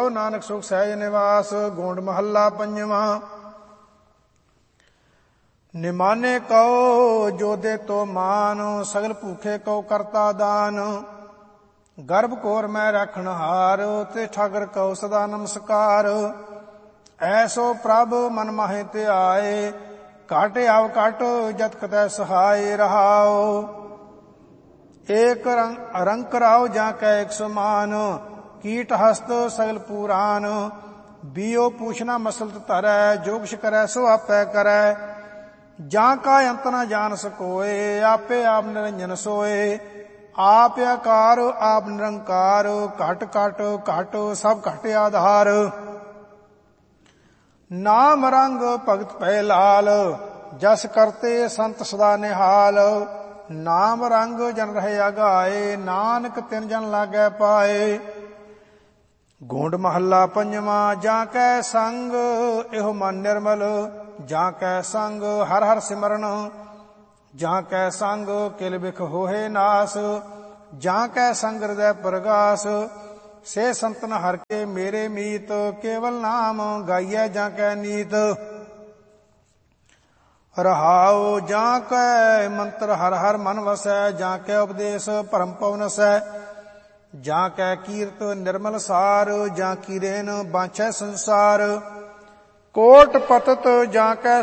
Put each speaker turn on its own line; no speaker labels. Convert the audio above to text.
ਕਹੋ ਨਾਨਕ ਸੁਖ ਸਹਿਜ ਨਿਵਾਸ। ਗੋਂਡ ਮਹੱਲਾ ਪੰਜਵਾਂ। ਨਿਮਾਨੇ ਕਉ ਜੋਦੇ ਤੋ ਮਾਨ, ਸਗਲ ਭੂਖੇ ਕਉ ਕਰਤਾ ਦਾਨ। ਗਰਭ ਕੋਰ ਮੈਂ ਰੱਖਣ ਹਾਰ, ਤੇ ਠਾਗਰ ਕਉ ਸਦਾ ਨਮਸਕਾਰ। ਐਸੋ ਪ੍ਰਭ ਮਨ ਮਾਹੇ ਤੇ ਆਏ, ਘਟ ਆਵ ਘਟ ਜਤ ਕਤੈ ਸਹਾਏ ਰਹਾਉ। ਏਕ ਰੰਗ ਕਰਾਉ ਜਾਂ ਕੈ ਇਕ ਸਮਾਨ, ਕੀਟ ਹਸਤ ਸਗਲ ਪੂਰਾਨ। ਬੀਓ ਪੂਛਨਾ ਮਸਲਤ ਧਰੈ, ਜੋ ਕਿਛ ਕਰੈ ਸੋ ਆਪੈ ਕਰੈ। ਜਾਂ ਕਾ ਅੰਤ ਨ ਜਾਣ ਸਕੋਏ, ਆਪੇ ਆਪ ਨਿਰੰਜਨ ਸੋਏ। ਆਪ ਆਕਾਰ ਆਪ ਨਿਰੰਕਾਰ, ਘਟ ਘਟ ਘਟ ਸਭ ਘਟ ਆਧਾਰ। ਨਾਮ ਰੰਗ ਭਗਤ ਭੈ ਲਾਲ, ਜਸ ਕਰਤੇ ਸੰਤ ਸਦਾ ਨਿਹਾਲ। ਨਾਮ ਰੰਗ ਜਨ ਰਹੇ ਅਗਾਏ, ਨਾਨਕ ਤਿਨ ਜਨ ਲਾਗੈ ਪਾਏ। ਗੋਂਡ ਮਹੱਲਾ ਪੰਜਵਾਂ। ਜਾਂ ਕੈ ਸੰਗ ਇਹੋ ਮਨ ਨਿਰਮਲ, ਜਾਂ ਕੈ ਸੰਗ ਹਰ ਹਰ ਸਿਮਰਨ। ਜਾਂ ਕੈ ਸੰਗ ਕਿਲ ਬਿਖ ਹੋਏ ਨਾਸ, ਜਾਂ ਕੈ ਸੰਗ ਹਿਰਦੈ ਪ੍ਰਗਾਸ। ਸੇ ਸੰਤਨ ਹਰ ਕੇ ਮੇਰੇ ਮੀਤ, ਕੇਵਲ ਨਾਮ ਗਾਈਐ ਜਾਂ ਕੈ ਨੀਤ। ਰਹਾਉ ਜਾਂ ਕੈ ਮੰਤਰ ਹਰ ਹਰ ਮਨ ਵਸੈ, ਜਾਂ ਕੈ ਉਪਦੇਸ਼ ਭਰਮ ਪਉ ਨਸੈ। ਜਾਂ ਕੈ ਕੀਰਤ ਨਿਰਮਲ ਸਾਰ, ਜਾਂ ਕੀਰੇਨ ਬਾਂਛੈ ਸੰਸਾਰ। ਕੋਟ ਪਤਤ ਜਾਂ ਕੈ